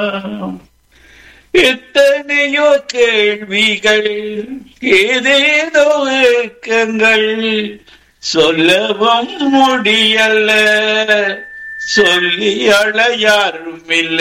எத்தனையோ கேள்விகள், ஏதேதோ ஏக்கங்கள், சொல்லவும் முடியல, சொல்லி அழ யாரும் இல்லை.